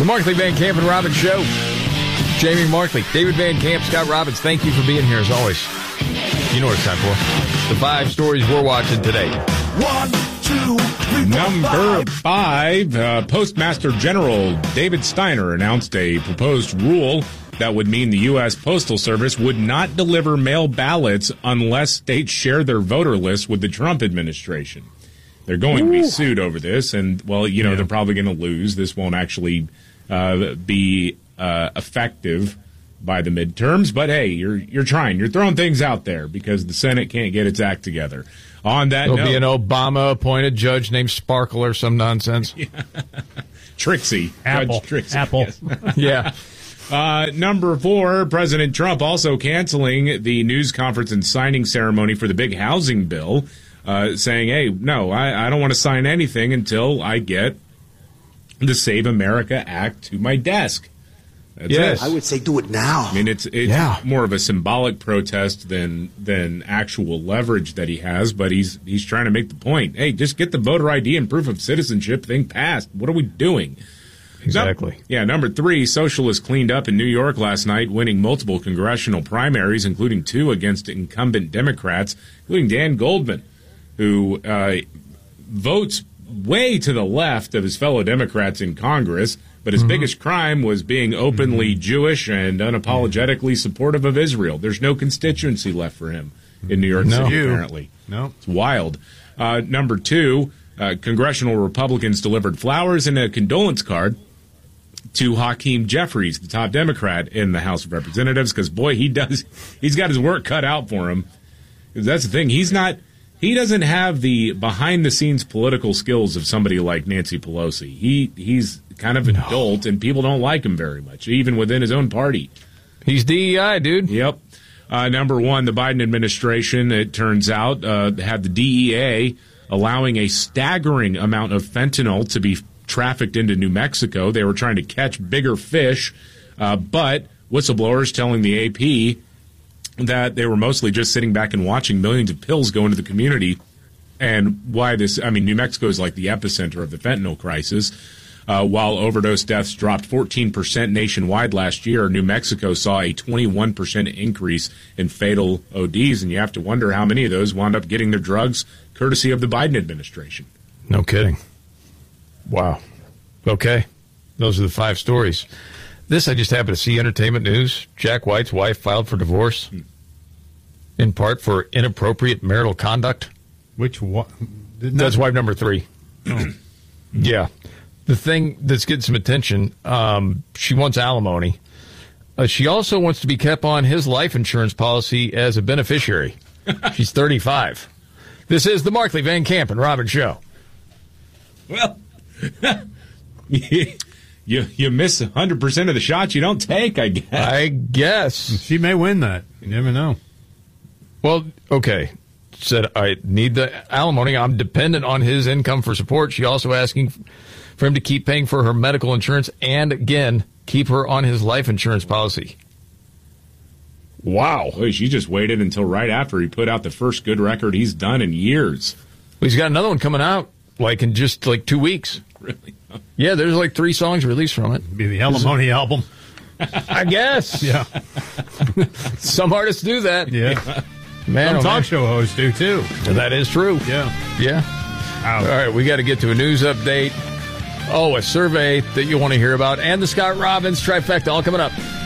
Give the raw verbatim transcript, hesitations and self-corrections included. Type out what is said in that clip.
Markley, Van Camp, and Robbins Show. Jamie Markley, David Van Camp, Scott Robbins, thank you for being here as always. You know what it's time for. The five stories we're watching today. One, two, three, four, Number five. five, uh, Postmaster General David Steiner announced a proposed rule that would mean the U S. Postal Service would not deliver mail ballots unless states share their voter lists with the Trump administration. They're going Ooh. to be sued over this, and, well, you know, yeah. they're probably going to lose. This won't actually uh, be uh, effective by the midterms, but hey, you're you're trying. You're throwing things out there because the Senate can't get its act together. On that There'll note, be an Obama-appointed judge named Sparkle or some nonsense. Yeah. Trixie. Apple. Judge Trixie. Apple. Yes. Yeah. Uh, number four, President Trump also canceling the news conference and signing ceremony for the big housing bill, uh, saying, hey, no, I, I don't want to sign anything until I get the Save America Act to my desk. That's yes. it. I would say do it now. I mean, it's it's yeah. more of a symbolic protest than than actual leverage that he has, but he's he's trying to make the point. Hey, just get the voter I D and proof of citizenship thing passed. What are we doing? Exactly. No, yeah, number three, socialists cleaned up in New York last night, winning multiple congressional primaries, including two against incumbent Democrats, including Dan Goldman, who uh, votes way to the left of his fellow Democrats in Congress, but his mm-hmm. biggest crime was being openly mm-hmm. Jewish and unapologetically supportive of Israel. There's no constituency left for him in New York no. City, apparently. No. It's wild. Uh, number two, uh, congressional Republicans delivered flowers and a condolence card to Hakeem Jeffries, the top Democrat in the House of Representatives, because, boy, he does, he's got his work cut out for him. That's the thing. He's not, he doesn't have the behind-the-scenes political skills of somebody like Nancy Pelosi. He He's kind of an no. adult, and people don't like him very much, even within his own party. He's D E I, dude. Yep. Uh, number one, the Biden administration, it turns out, uh, had the D E A allowing a staggering amount of fentanyl to be trafficked into New Mexico. They were trying to catch bigger fish, uh, but whistleblowers telling the A P that they were mostly just sitting back and watching millions of pills go into the community. And why this, I mean, New Mexico is like the epicenter of the fentanyl crisis. Uh, while overdose deaths dropped fourteen percent nationwide last year, New Mexico saw a twenty-one percent increase in fatal O Ds, and you have to wonder how many of those wound up getting their drugs courtesy of the Biden administration. No kidding. Wow. Okay. Those are the five stories. This I just happened to see, entertainment news. Jack White's wife filed for divorce, hmm. in part for inappropriate marital conduct. Which one? That's wife number three. Oh. Yeah. The thing that's getting some attention, um, she wants alimony. Uh, she also wants to be kept on his life insurance policy as a beneficiary. She's thirty-five. This is the Markley, Van Camp, and Robbins Show. Well, you, you miss one hundred percent of the shots you don't take, I guess. I guess. She may win that. You never know. Well, okay. Said, I need the alimony. I'm dependent on his income for support. She also asking for him to keep paying for her medical insurance and, again, keep her on his life insurance policy. Wow. Boy, she just waited until right after he put out the first good record he's done in years. Well, he's got another one coming out, like, in just, like, two weeks. Really? Yeah, there's, like, three songs released from it. It'd be the alimony album. I guess. Yeah. Some artists do that. Yeah. Man, Some oh, talk man. show hosts do, too. That is true. Yeah. Yeah. Ouch. All right, we got to get to a news update. Oh, a survey that you want to hear about, and the Scott Robbins trifecta all coming up.